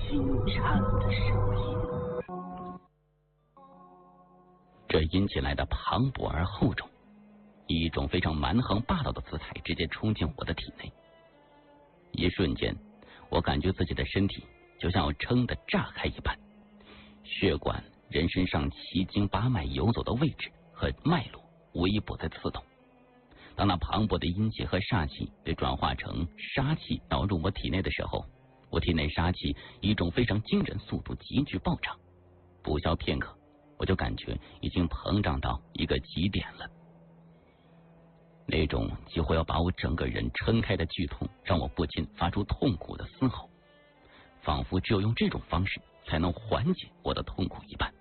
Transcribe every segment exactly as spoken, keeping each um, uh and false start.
金蝉的声音。 这阴气来的磅礴而厚重，以一种非常蛮横霸道的姿态直接冲进我的体内。一瞬间，我感觉自己的身体就像要撑得炸开一般，血管、人身上奇经八脉游走的位置和脉络无一不在刺痛。当那磅礴的阴气和煞气被转化成杀气导入我体内的时候，我体内杀气以一种非常惊人速度急剧暴涨，不消片刻，我就感觉已经膨胀到一个极点了。那种几乎要把我整个人撑开的剧痛，让我不禁发出痛苦的嘶吼，仿佛只有用这种方式才能缓解我的痛苦一般。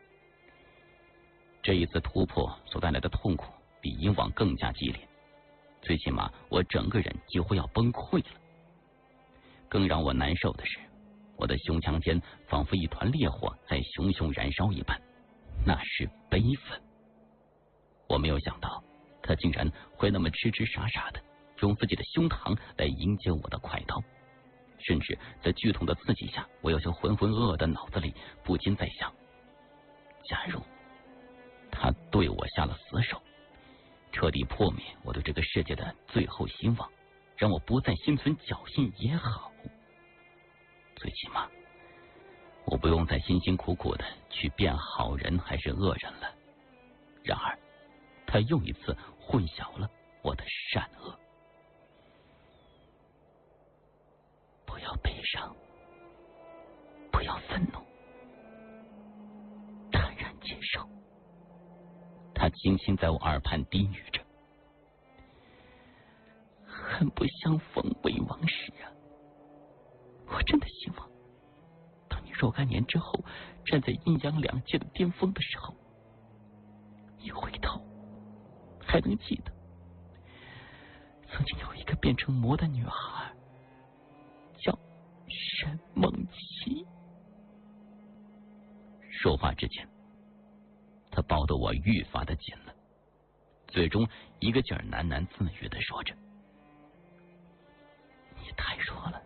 这一次突破所带来的痛苦比以往更加激烈，最起码我整个人几乎要崩溃了。更让我难受的是，我的胸腔间仿佛一团烈火在熊熊燃烧一般，那是悲愤。我没有想到他竟然会那么痴痴傻傻的用自己的胸膛来迎接我的快刀，甚至在剧痛的刺激下，我有些浑浑噩噩的脑子里不禁在想，假如他对我下了死手，彻底破灭我对这个世界的最后希望，让我不再心存侥幸也好。最起码我不用再辛辛苦苦的去辨好人还是恶人了。然而他又一次混淆了我的善恶。不要悲伤，不要愤怒，坦然接受。他轻轻在我耳畔低语着，恨不相逢未往事啊！我真的希望当你若干年之后站在阴阳两界的巅峰的时候，一回头还能记得曾经有一个变成魔的女孩叫沈梦琪。说话之前，他抱得我愈发的紧了，最终一个劲儿喃喃自语的说着，你太弱了，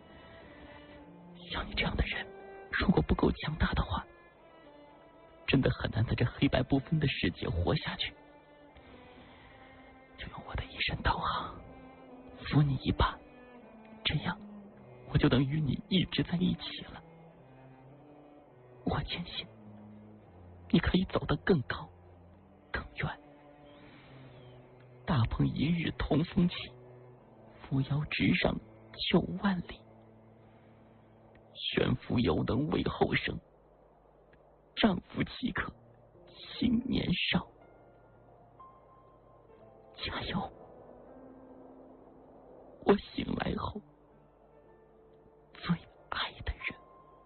像你这样的人如果不够强大的话，真的很难在这黑白不分的世界活下去。就用我的一身道行扶你一把，这样我就能与你一直在一起了。我坚信你可以走得更高更远。大鹏一日同风起，扶摇直上九万里。悬浮犹能为后生，丈夫岂可轻年少。加油！我醒来后最爱的人。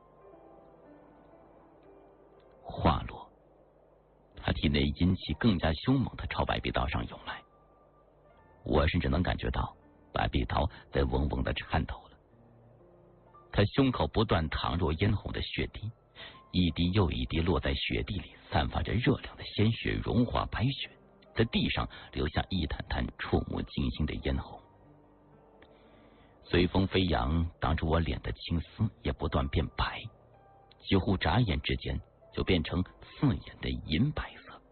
话落，他体内阴气更加凶猛的朝白壁刀上涌来，我甚至能感觉到白壁刀在嗡嗡的颤抖了。他胸口不断淌入嫣红的血滴，一滴又一滴落在雪地里，散发着热量的鲜血融化白雪，在地上留下一滩滩触目惊心的嫣红。随风飞扬，挡住我脸的青丝也不断变白，几乎眨眼之间就变成刺眼的银白色。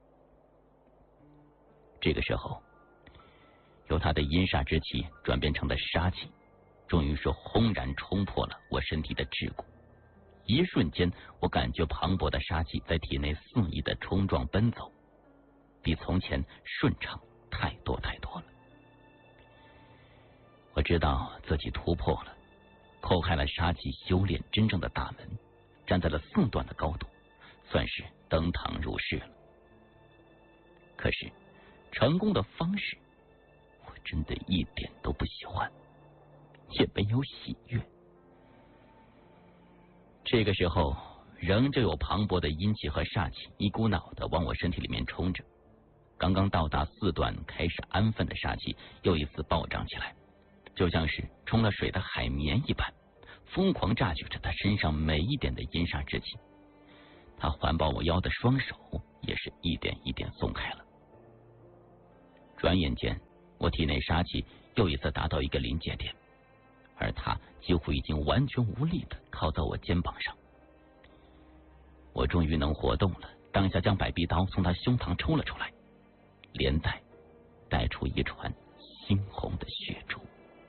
这个时候，由他的阴煞之气转变成了杀气，终于是轰然冲破了我身体的桎梏。一瞬间，我感觉磅礴的杀气在体内肆意的冲撞奔走，比从前顺畅太多太多了。我知道自己突破了，叩开了杀气修炼真正的大门，站在了四段的高度，算是登堂入室了。可是成功的方式我真的一点都不喜欢，也没有喜悦。这个时候仍旧有磅礴的阴气和煞气一股脑的往我身体里面冲着，刚刚到达四段开始安分的煞气又一次暴涨起来，就像是冲了水的海绵一般，疯狂榨取着他身上每一点的阴煞之气。他环抱我腰的双手也是一点一点松开了。转眼间，我体内杀气又一次达到一个临界点，而他几乎已经完全无力的靠靠在我肩膀上。我终于能活动了，当下将百臂刀从他胸膛抽了出来，连带带出一串猩红的血珠。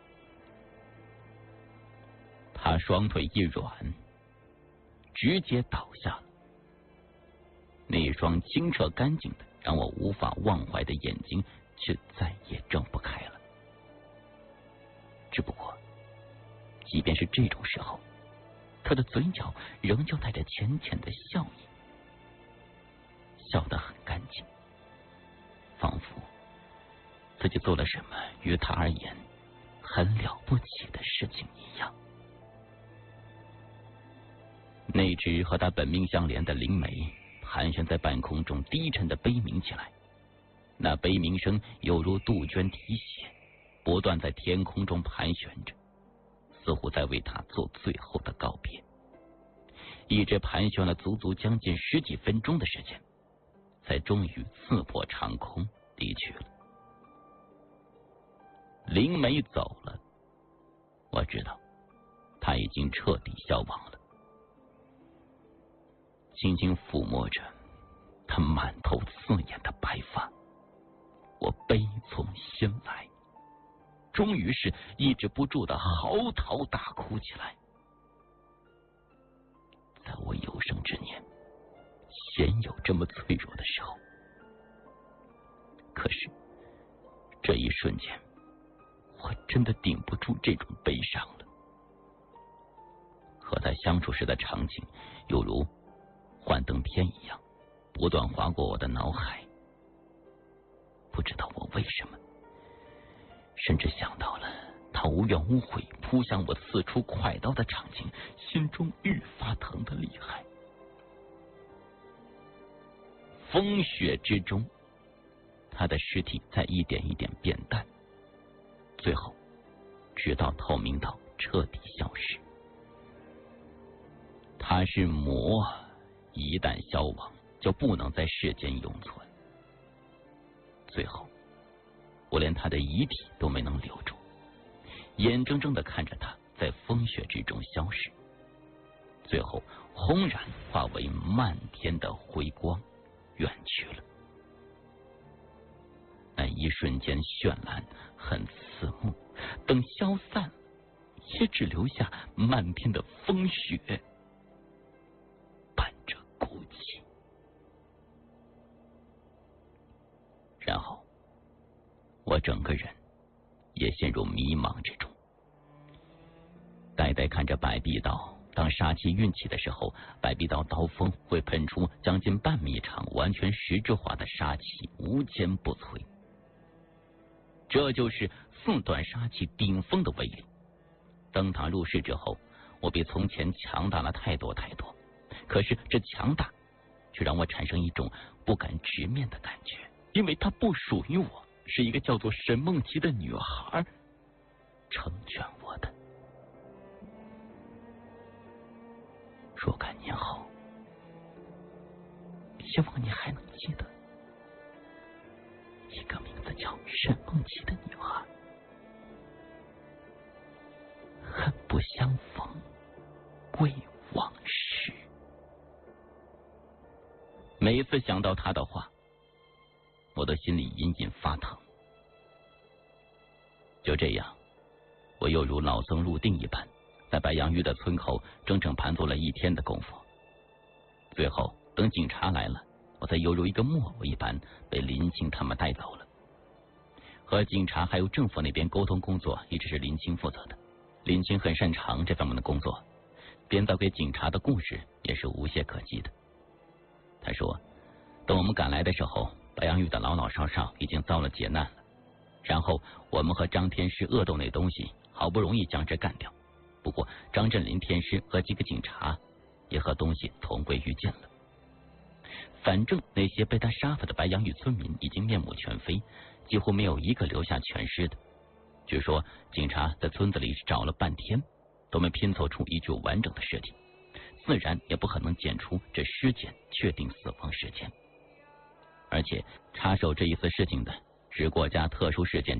他双腿一软，直接倒下了。那双清澈干净的让我无法忘怀的眼睛却再也睁不开了。只不过即便是这种时候，他的嘴角仍旧带着浅浅的笑意，笑得很干净，仿佛自己做了什么于他而言很了不起的事情一样。那只和他本命相连的灵媒盘旋在半空中，低沉的悲鸣起来，那悲鸣声犹如杜鹃啼血，不断在天空中盘旋着，似乎在为他做最后的告别。一直盘旋了足足将近十几分钟的时间，才终于刺破长空离去了。灵媒走了，我知道他已经彻底消亡了。轻轻抚摸着他满头刺眼的白发，我悲从心来，终于是抑制不住的嚎啕大哭起来。在我有生之年鲜有这么脆弱的时候，可是这一瞬间我真的顶不住这种悲伤了。和他相处时的场景犹如幻灯片一样不断划过我的脑海，不知道我为什么甚至想到了他无怨无悔扑向我刺出快刀的场景，心中愈发疼得厉害。风雪之中，他的尸体在一点一点变淡，最后直到透明到彻底消失。他是魔，一旦消亡就不能在世间永存。最后我连他的遗体都没能留住，眼睁睁地看着他在风雪之中消失，最后轰然化为漫天的辉光远去了。那一瞬间绚烂很刺目，等消散了也只留下漫天的风雪伴着哭泣。然后我整个人也陷入迷茫之中，呆呆看着百臂刀，当杀气运起的时候，百臂刀刀锋会喷出将近半米长完全实质化的杀气，无坚不摧。这就是四段杀气顶峰的威力。登堂入室之后，我比从前强大了太多太多，可是这强大却让我产生一种不敢直面的感觉，因为它不属于我，是一个叫做沈梦琪的女孩成全我的。若干年后，希望你还能记得一个名字叫沈梦琪的女孩。恨不相逢为往事。每一次想到她的话，我的心里隐隐发疼。就这样，我又如老僧入定一般，在白杨峪的村口整整盘坐了一天的功夫。最后等警察来了，我才犹如一个木偶一般被林青他们带走了。和警察还有政府那边沟通工作一直是林青负责的，林青很擅长这方面的工作，编造给警察的故事也是无懈可击的。他说等我们赶来的时候，白杨峪的老老少少已经遭了劫难了，然后我们和张天师恶斗那东西，好不容易将之干掉。不过张振林天师和几个警察也和东西同归于尽了。反正那些被他杀死的白杨峪村民已经面目全非，几乎没有一个留下全尸的。据说警察在村子里找了半天都没拼凑出一具完整的尸体，自然也不可能检出这尸检确定死亡时间。而且插手这一次事情的是国家特殊事件